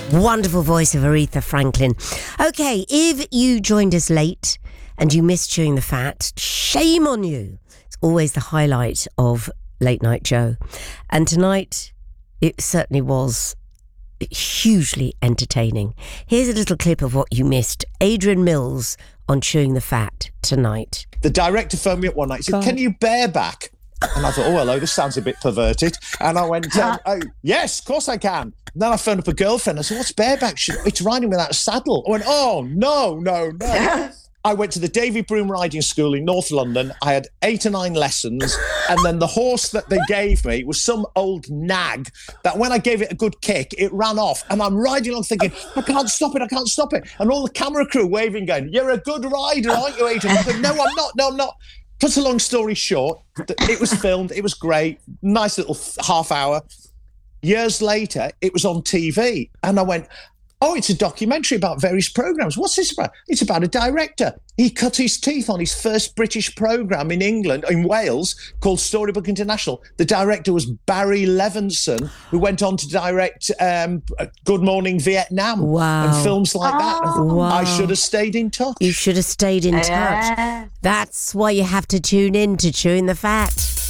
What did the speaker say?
Wonderful voice of Aretha Franklin. Okay, if you joined us late and you missed Chewing the Fat, shame on you. It's always the highlight of Late Night Joe. And tonight, it certainly was hugely entertaining. Here's a little clip of what you missed. Adrian Mills on Chewing the Fat tonight. The director phoned me up one night. He said, "Can you bareback?" And I thought, oh, hello, this sounds a bit perverted. And I went, oh, yes, of course I can. And then I phoned up a girlfriend. I said, what's bareback? She said, it's riding without a saddle. I went, oh, no. I went to the Davy Broom Riding School in North London. I had 8 or 9 lessons. And then the horse that they gave me was some old nag that when I gave it a good kick, it ran off. And I'm riding along thinking, I can't stop it. And all the camera crew waving, going, you're a good rider, aren't you, Adrian? I said, no, I'm not. Cut a long story short, it was filmed. It was great. Nice little half hour. Years later, it was on TV. And I went, oh, it's a documentary about various programmes. What's this about? It's about a director. He cut his teeth on his first British programme in England, in Wales, called Storybook International. The director was Barry Levinson, who went on to direct Good Morning Vietnam and films like that. Wow. I should have stayed in touch. You should have stayed in touch. That's why you have to tune in to Chewing the Fat.